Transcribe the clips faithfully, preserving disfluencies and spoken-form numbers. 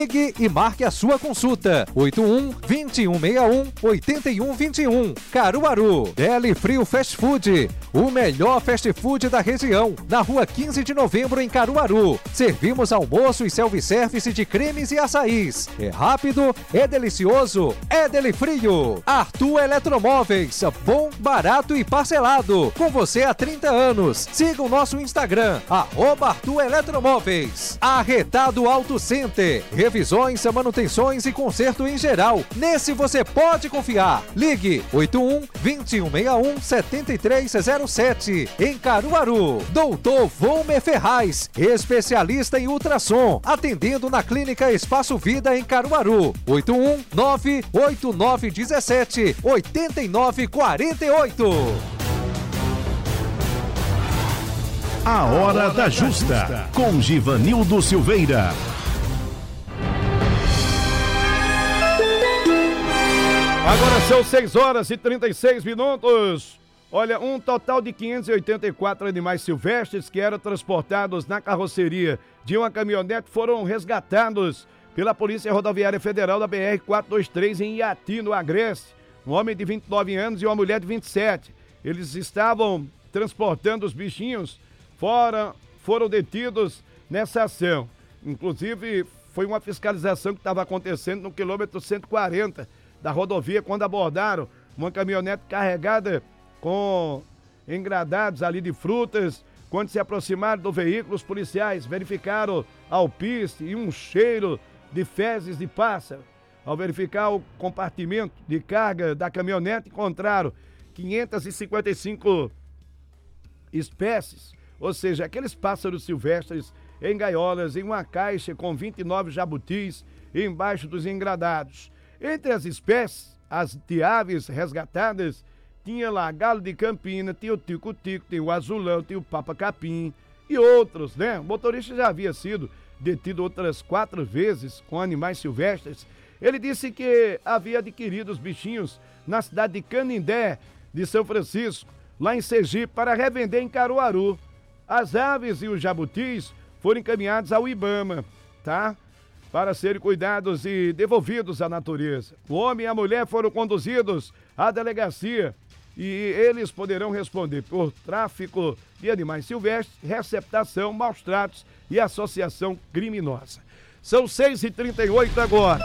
Ligue e marque a sua consulta. oito um, dois um seis um, oito um dois um. Caruaru. Deli Frio Fast Food. O melhor fast food da região. Na rua quinze de novembro, em Caruaru. Servimos almoço e self-service de cremes e açaís. É rápido, é delicioso, é Deli Frio. Arthur Eletromóveis. Bom, barato e parcelado. Com você há trinta anos. Siga o nosso Instagram, arroba Arthur Eletromóveis. Arretado Auto Center. Revisões, manutenções e conserto em geral. Nesse você pode confiar. Ligue oito um, dois um seis um, sete três zero sete. Em Caruaru. Doutor Volmer Ferraz, especialista em ultrassom, atendendo na Clínica Espaço Vida em Caruaru. oito um nove oito nove um sete oito nove quatro oito. A Hora da Justa, com Givanildo Silveira. Agora são seis horas e trinta e seis minutos. Olha, um total de quinhentos e oitenta e quatro animais silvestres que eram transportados na carroceria de uma caminhonete foram resgatados pela Polícia Rodoviária Federal da B R quatrocentos e vinte e três em Iati, no Agreste. Um homem de vinte e nove anos e uma mulher de vinte e sete. Eles estavam transportando os bichinhos, fora, foram detidos nessa ação. Inclusive, foi uma fiscalização que estava acontecendo no quilômetro cento e quarenta da rodovia, quando abordaram uma caminhonete carregada com engradados ali de frutas. Quando se aproximaram do veículo, os policiais verificaram alpiste e um cheiro de fezes de pássaro. Ao verificar o compartimento de carga da caminhonete, encontraram quinhentas e cinquenta e cinco espécies, ou seja, aqueles pássaros silvestres em gaiolas, em uma caixa com vinte e nove jabutis embaixo dos engradados. Entre as espécies, as de aves resgatadas, tinha lá galo de Campina, tinha o tico-tico, tinha o azulão, tinha o papa-capim e outros, né? O motorista já havia sido detido outras quatro vezes com animais silvestres. Ele disse que havia adquirido os bichinhos na cidade de Canindé, de São Francisco, lá em Sergipe, para revender em Caruaru. As aves e os jabutis foram encaminhados ao Ibama, tá? Para serem cuidados e devolvidos à natureza. O homem e a mulher foram conduzidos à delegacia e eles poderão responder por tráfico de animais silvestres, receptação, maus tratos e associação criminosa. São seis e trinta e oito agora.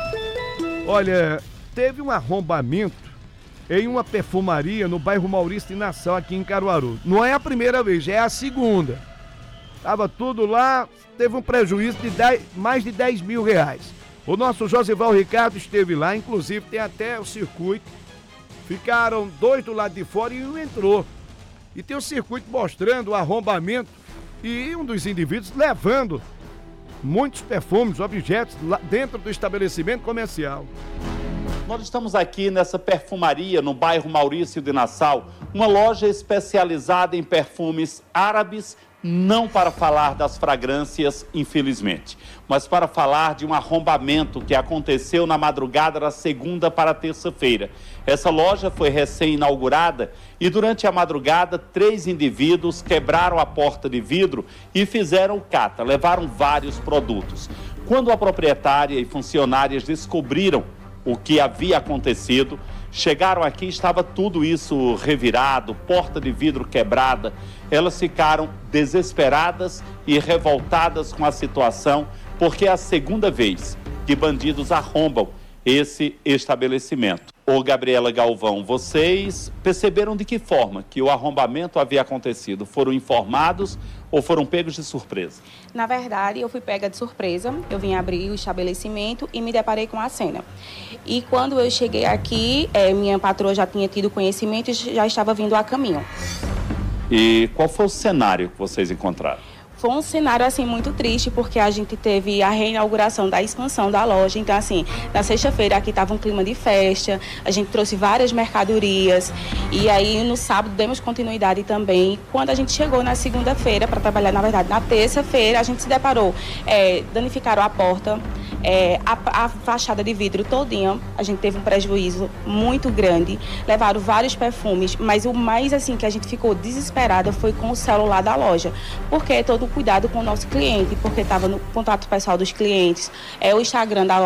Olha, teve um arrombamento em uma perfumaria no bairro Maurício de Nassau, aqui em Caruaru. Não é a primeira vez, já é a segunda. Tava tudo lá, teve um prejuízo de dez, mais de dez mil reais. O nosso Josival Ricardo esteve lá, inclusive tem até o circuito. Ficaram dois do lado de fora e um entrou. E tem o circuito mostrando o arrombamento e um dos indivíduos levando muitos perfumes, objetos lá dentro do estabelecimento comercial. Nós estamos aqui nessa perfumaria no bairro Maurício de Nassau, uma loja especializada em perfumes árabes, não para falar das fragrâncias, infelizmente, mas para falar de um arrombamento que aconteceu na madrugada da segunda para terça-feira. Essa loja foi recém-inaugurada e durante a madrugada, três indivíduos quebraram a porta de vidro e fizeram cata, levaram vários produtos. Quando a proprietária e funcionárias descobriram o que havia acontecido, chegaram aqui, estava tudo isso revirado, porta de vidro quebrada. Elas ficaram desesperadas e revoltadas com a situação, porque é a segunda vez que bandidos arrombam esse estabelecimento. Ô Gabriela Galvão, vocês perceberam de que forma que o arrombamento havia acontecido? Foram informados ou foram pegos de surpresa? Na verdade, eu fui pega de surpresa. Eu vim abrir o estabelecimento e me deparei com a cena. E quando eu cheguei aqui, é, minha patroa já tinha tido conhecimento e já estava vindo a caminho. E qual foi o cenário que vocês encontraram? Foi um cenário, assim, muito triste, porque a gente teve a reinauguração da expansão da loja. Então, assim, na sexta-feira aqui estava um clima de festa, a gente trouxe várias mercadorias. E aí, no sábado, demos continuidade também. Quando a gente chegou na segunda-feira para trabalhar, na verdade, na terça-feira, a gente se deparou, é, danificaram a porta, é, a, a fachada de vidro todinha, a gente teve um prejuízo muito grande, levaram vários perfumes, mas o mais assim que a gente ficou desesperada foi com o celular da loja, porque é todo o cuidado com o nosso cliente, porque estava no contato pessoal dos clientes, é o Instagram da loja